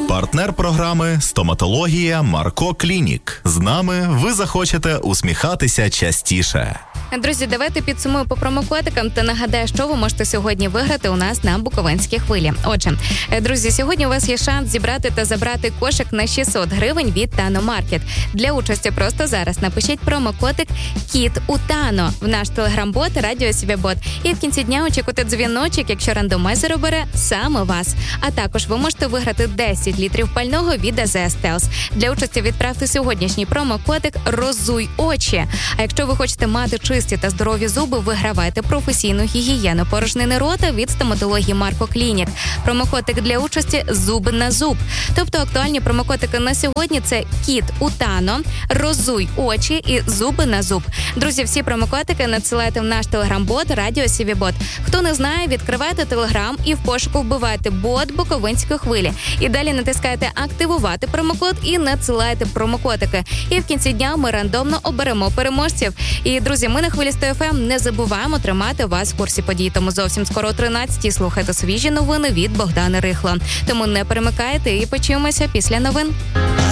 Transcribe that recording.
Партнер програми «Стоматологія Марко Клінік». З нами ви захочете усміхатися частіше. Друзі, давайте підсумуємо по промокодикам та нагадаю, що ви можете сьогодні виграти у нас на Буковинській хвилі. Отже, друзі, сьогодні у вас є шанс зібрати та забрати кошик на 600 гривень від Тано Маркет. Для участі просто зараз напишіть промокодик «Кіт у Тано» в наш телеграм-бот «Радіо Сівєбот». І в кінці дня очікуйте дзвіночок, якщо рандомайзер обере саме вас. А також ви можете виграти 10 літрів пального від АЗС Телс. Для участі відправте сьогоднішній промокодик «Розуй очі». А якщо ви хочете мати чисті та здорові зуби, вигравайте професійну гігієну порожнини рота від стоматології Марко Клінік. Промокодик для участі «Зуб на зуб». Тобто актуальні промокодики на сьогодні – це «Кіт у Тано», «Розуй очі» і «Зуби на зуб». Друзі, всі промокодики надсилайте в наш телеграм-бот «Радіо Сівєбот». Хто не знає, відкривайте телеграм і в пошуку вбивайте бот Буковинської хвилі. І далі натискайте «Активувати промокод» і надсилайте промокодики. І в кінці дня ми рандомно оберемо переможців. І, друзі, ми на хвилі 100 FM не забуваємо тримати вас в курсі подій. Тому зовсім скоро о 13-й слухайте свіжі новини від Богдана Рихла. Тому не перемикайте і почуємося після новин.